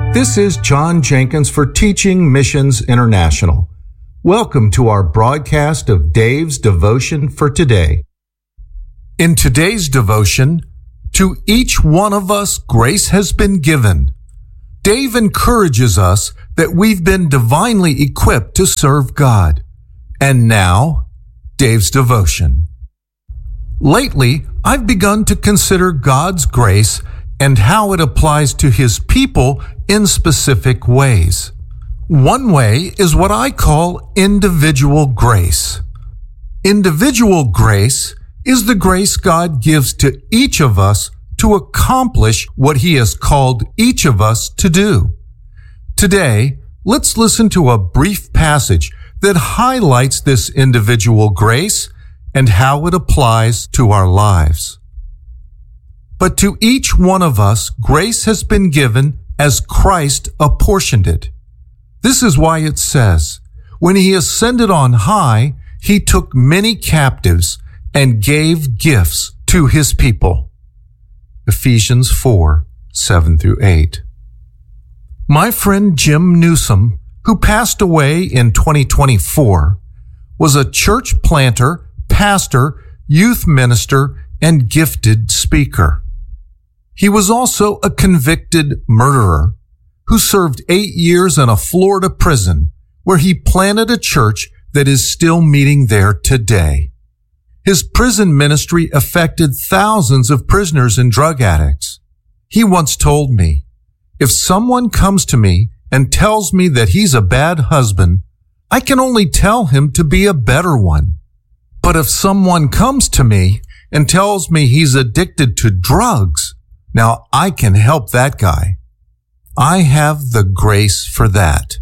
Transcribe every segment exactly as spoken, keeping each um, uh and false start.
This is John Jenkins for Teaching Missions International. Welcome to our broadcast of Dave's Devotion for today. In today's devotion, to each one of us grace has been given. Dave encourages us that we've been divinely equipped to serve God. And now, Dave's devotion. Lately, I've begun to consider God's grace and how it applies to His people in specific ways. One way is what I call individual grace. Individual grace is the grace God gives to each of us to accomplish what He has called each of us to do. Today, let's listen to a brief passage that highlights this individual grace and how it applies to our lives. But to each one of us, grace has been given as Christ apportioned it. This is why it says, when He ascended on high, He took many captives and gave gifts to His people. Ephesians four, seven through eight. My friend Jim Newsom, who passed away in twenty twenty-four, was a church planter, pastor, youth minister, and gifted speaker. He was also a convicted murderer who served eight years in a Florida prison where he planted a church that is still meeting there today. His prison ministry affected thousands of prisoners and drug addicts. He once told me, if someone comes to me and tells me that he's a bad husband, I can only tell him to be a better one. But if someone comes to me and tells me he's addicted to drugs, now I can help that guy. I have the grace for that.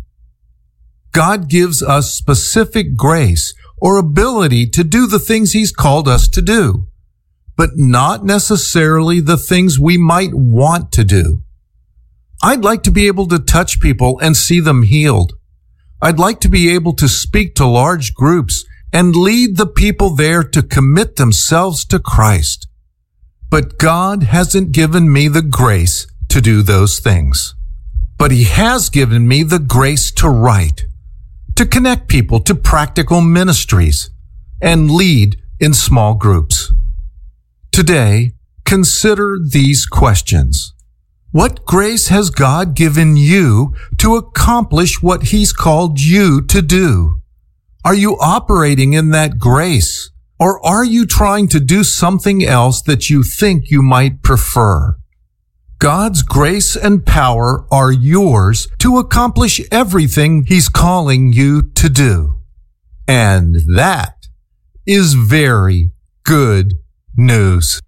God gives us specific grace or ability to do the things He's called us to do, but not necessarily the things we might want to do. I'd like to be able to touch people and see them healed. I'd like to be able to speak to large groups and lead the people there to commit themselves to Christ. But God hasn't given me the grace to do those things. But He has given me the grace to write, to connect people to practical ministries, and lead in small groups. Today, consider these questions. What grace has God given you to accomplish what He's called you to do? Are you operating in that grace? Or are you trying to do something else that you think you might prefer? God's grace and power are yours to accomplish everything He's calling you to do. And that is very good news.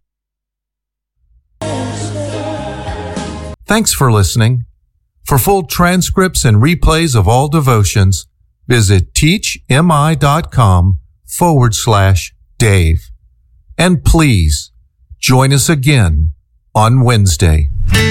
Thanks for listening. For full transcripts and replays of all devotions, visit teachmi.com forward slash Dave. And please join us again on Wednesday.